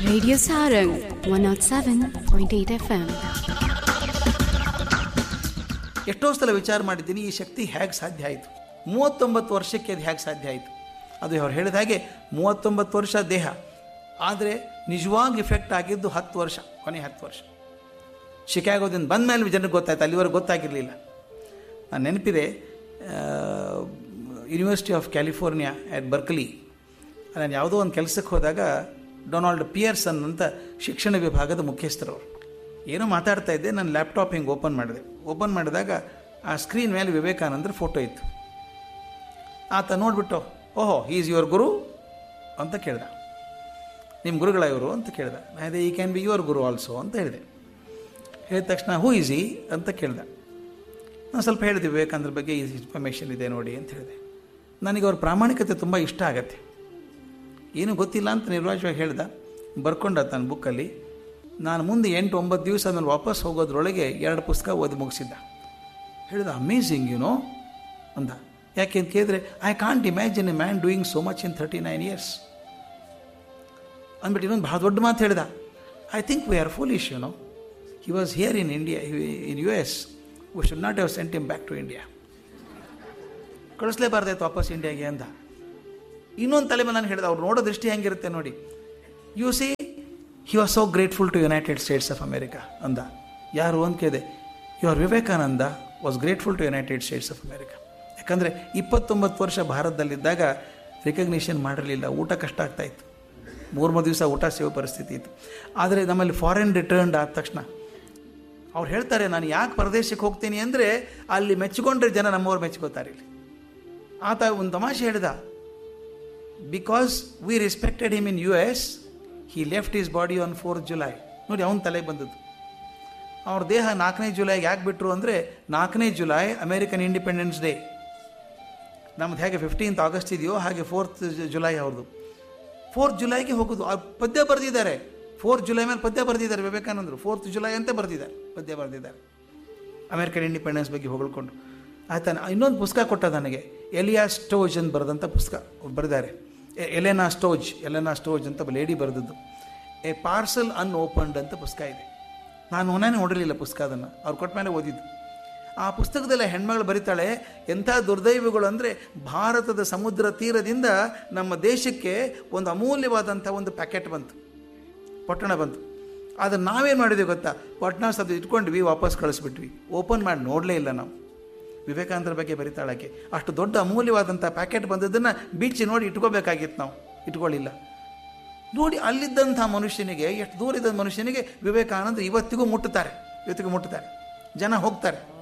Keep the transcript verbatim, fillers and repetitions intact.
Radio Sarang one oh seven point eight F M. ಎಷ್ಟೋ ಸಲ ವಿಚಾರ ಮಾಡಿದ್ದೀನಿ, ಈ ಶಕ್ತಿ ಹೇಗೆ ಸಾಧ್ಯ ಆಯಿತು, ಮೂವತ್ತೊಂಬತ್ತು ವರ್ಷಕ್ಕೆ ಅದು ಹೇಗೆ ಸಾಧ್ಯ ಆಯಿತು. ಅದು ಅವ್ರು ಹೇಳಿದ ಹಾಗೆ ಮೂವತ್ತೊಂಬತ್ತು ವರ್ಷ ದೇಹ, ಆದರೆ ನಿಜವಾಗಿ ಇಫೆಕ್ಟ್ ಆಗಿದ್ದು ಹತ್ತು ವರ್ಷ, ಕೊನೆ ಹತ್ತು ವರ್ಷ. ಶಿಕಾಗೋದಿಂದ ಬಂದ ಮೇಲೆ ಜನರಿಗೆ ಗೊತ್ತಾಯ್ತು, ಅಲ್ಲಿವರೆಗೆ ಗೊತ್ತಾಗಿರಲಿಲ್ಲ. ನಾನು ನೆನಪಿದೆ, university of California at Berkeley, ನಾನು ಯಾವುದೋ ಒಂದು ಕೆಲಸಕ್ಕೆ ಹೋದಾಗ ಡೊನಾಲ್ಡ್ ಪಿಯರ್ಸನ್ ಅಂತ ಶಿಕ್ಷಣ ವಿಭಾಗದ ಮುಖ್ಯಸ್ಥರವರು ಏನೋ ಮಾತಾಡ್ತಾ ಇದ್ದೆ. ನಾನು ಲ್ಯಾಪ್ಟಾಪ್ ಹಿಂಗೆ ಓಪನ್ ಮಾಡಿದೆ. ಓಪನ್ ಮಾಡಿದಾಗ ಆ ಸ್ಕ್ರೀನ್ ಮೇಲೆ ವಿವೇಕಾನಂದರ ಫೋಟೋ ಇತ್ತು. ಆತ ನೋಡಿಬಿಟ್ಟು, ಓಹೋ ಈಸ್ ಯುವರ್ ಗುರು ಅಂತ ಕೇಳ್ದ. ನಿಮ್ಮ ಗುರುಗಳ ಇವರು ಅಂತ ಕೇಳ್ದ. ಅದೇ ಈ can be your Guru also ಅಂತ ಹೇಳಿದೆ. ಹೇಳಿದ ತಕ್ಷಣ ಹೂ ಈಸ್ ಈ ಅಂತ ಕೇಳ್ದ. ನಾನು ಸ್ವಲ್ಪ ಹೇಳಿದೆ, ವಿವೇಕಾನಂದರ ಬಗ್ಗೆ ಈ ಇನ್ಫಾರ್ಮೇಷನ್ ಇದೆ ನೋಡಿ ಅಂತ ಹೇಳಿದೆ. ನನಗೆ ಅವ್ರ ಪ್ರಾಮಾಣಿಕತೆ ತುಂಬ ಇಷ್ಟ ಆಗತ್ತೆ. ಏನೂ ಗೊತ್ತಿಲ್ಲ ಅಂತ ನಿರ್ವಾಜವಾಗಿ ಹೇಳ್ದ. ಬರ್ಕೊಂಡ ತನ್ನ ಬುಕ್ಕಲ್ಲಿ. ನಾನು ಮುಂದೆ ಎಂಟು ಒಂಬತ್ತು ದಿವಸ ಅದನ್ನು ವಾಪಸ್ ಹೋಗೋದ್ರೊಳಗೆ ಎರಡು ಪುಸ್ತಕ ಓದಿ ಮುಗಿಸಿದ್ದ. ಹೇಳಿದ, ಅಮೇಝಿಂಗ್ ಯು ನೋ ಅಂದ. ಯಾಕೆ ಅಂತ ಕೇಳಿದ್ರೆ, I can't imagine A man doing so much in thirty nine years ಅಂದ್ಬಿಟ್ಟು ಇನ್ನೊಂದು ಭಾಳ ದೊಡ್ಡ ಮಾತು ಹೇಳಿದ. I think we are foolish you know, he was here in India, in U S, we should not have sent him back to India. ಕಳಿಸ್ಲೇಬಾರ್ದಾಯ್ತು ವಾಪಸ್ ಇಂಡಿಯಾಗೆ ಅಂದ. ಇನ್ನೊಂದು ತಲೆ ಮೇಲೆ ನಾನು ಹೇಳಿದೆ, ಅವ್ರು ನೋಡೋ ದೃಷ್ಟಿ ಹೆಂಗಿರುತ್ತೆ ನೋಡಿ. U C he was so grateful to United States of America ಅಂದ. ಯಾರು ಅಂತ ಕೇಳಿದೆ. Your Vivekananda was grateful to United States of America. ಯಾಕಂದರೆ ಇಪ್ಪತ್ತೊಂಬತ್ತು ವರ್ಷ ಭಾರತದಲ್ಲಿದ್ದಾಗ ರಿಕಗ್ನಿಷನ್ ಮಾಡಿರಲಿಲ್ಲ, ಊಟ ಕಷ್ಟ ಆಗ್ತಾಯಿತ್ತು, ಮೂರು ಮೂರು ದಿವಸ ಊಟ ಸೇವೋ ಪರಿಸ್ಥಿತಿ ಇತ್ತು. ಆದರೆ ನಮ್ಮಲ್ಲಿ ಫಾರಿನ್ ರಿಟರ್ನ್ಡ್ ಆದ ತಕ್ಷಣ ಅವ್ರು ಹೇಳ್ತಾರೆ, ನಾನು ಯಾಕೆ ಪ್ರದೇಶಕ್ಕೆ ಹೋಗ್ತೀನಿ ಅಂದರೆ ಅಲ್ಲಿ ಮೆಚ್ಚಿಕೊಂಡ್ರೆ ಜನ ನಮ್ಮವ್ರು ಮೆಚ್ಕೋತಾರೆ. ಇಲ್ಲಿ ಆತ ಒಂದು ತಮಾಷೆ ಹೇಳಿದ, because we respected him in U S, he left is body on fourth July. ನೋಡಿ, ಅವನ ತಲೆಗೆ ಬಂದದ್ದು. ಅವ್ರ ದೇಹ ನಾಲ್ಕನೇ ಜುಲೈಗೆ ಯಾಕೆ ಬಿಟ್ಟರು ಅಂದರೆ, ನಾಲ್ಕನೇ ಜುಲೈ ಅಮೇರಿಕನ್ ಇಂಡಿಪೆಂಡೆನ್ಸ್ ಡೇ. ನಮ್ದು ಹೇಗೆ ಫಿಫ್ಟೀನ್ತ್ ಆಗಸ್ಟ್ ಇದೆಯೋ ಹಾಗೆ ಫೋರ್ತ್ ಜುಲೈ ಅವ್ರದ್ದು. ಫೋರ್ತ್ ಜುಲೈಗೆ ಹೋಗೋದು. ಆ ಪದ್ಯ ಬರೆದಿದ್ದಾರೆ, ಫೋರ್ತ್ ಜುಲೈ ಮೇಲೆ ಪದ್ಯ ಬರೆದಿದ್ದಾರೆ ವಿವೇಕಾನಂದರು. ಫೋರ್ತ್ ಜುಲೈ ಅಂತ ಬರೆದಿದ್ದಾರೆ, ಪದ್ಯ ಬರೆದಿದ್ದಾರೆ ಅಮೇರಿಕನ್ ಇಂಡಿಪೆಂಡೆನ್ಸ್ ಬಗ್ಗೆ ಹೊಗಳ್ಕೊಂಡು. ಆಯ್ತಾ, ಇನ್ನೊಂದು ಪುಸ್ತಕ ಕೊಟ್ಟ ನನಗೆ, ಎಲಿಯಾ ಸ್ಟೋಜ್ ಅಂತ ಬರೆದಂಥ ಪುಸ್ತಕ ಬರೆದಿದ್ದಾರೆ. ಎಲೆನಾ ಸ್ಟೋಜ್ ಎಲೆನಾ ಸ್ಟೋಜ್ ಅಂತ ಲೇಡಿ ಬರೆದದ್ದು. ಎ ಪಾರ್ಸಲ್ ಅನ್ಓಪನ್ಡ್ ಅಂತ ಪುಸ್ತಕ ಇದೆ. ನಾನು ಒನೇ ನೋಡಿರಲಿಲ್ಲ ಪುಸ್ತಕ, ಅದನ್ನು ಅವ್ರು ಕೊಟ್ಟ ಮೇಲೆ ಓದಿದ್ದು. ಆ ಪುಸ್ತಕದಲ್ಲ ಹೆಣ್ಮಗಳು ಬರೀತಾಳೆ, ಎಂಥ ದುರ್ದೈವಗಳು ಅಂದರೆ, ಭಾರತದ ಸಮುದ್ರ ತೀರದಿಂದ ನಮ್ಮ ದೇಶಕ್ಕೆ ಒಂದು ಅಮೂಲ್ಯವಾದಂಥ ಒಂದು ಪ್ಯಾಕೆಟ್ ಬಂತು, ಪೊಟ್ಟಣ ಬಂತು. ಆದರೆ ನಾವೇನು ಮಾಡಿದ್ವಿ ಗೊತ್ತಾ, ಪೊಟ್ಟಣ ಸದ್ದು ಇಟ್ಕೊಂಡ್ವಿ, ವಾಪಸ್ ಕಳಿಸ್ಬಿಟ್ವಿ, ಓಪನ್ ಮಾಡಿ ನೋಡಲೇ ಇಲ್ಲ ನಾವು. ವಿವೇಕಾನಂದರ ಬಗ್ಗೆ ಬರಿತಾಳಕ್ಕೆ, ಅಷ್ಟು ದೊಡ್ಡ ಅಮೂಲ್ಯವಾದಂಥ ಪ್ಯಾಕೆಟ್ ಬಂದದ್ದನ್ನು ಬೀಚಿ ನೋಡಿ ಇಟ್ಕೋಬೇಕಾಗಿತ್ತು, ನಾವು ಇಟ್ಕೊಳ್ಳಿಲ್ಲ. ನೋಡಿ, ಅಲ್ಲಿದ್ದಂಥ ಮನುಷ್ಯನಿಗೆ, ಎಷ್ಟು ದೂರ ಇದ್ದ ಮನುಷ್ಯನಿಗೆ ವಿವೇಕಾನಂದ ಇವತ್ತಿಗೂ ಮುಟ್ಟುತ್ತಾರೆ, ಇವತ್ತಿಗೂ ಮುಟ್ಟುತ್ತಾರೆ, ಜನ ಹೋಗ್ತಾರೆ.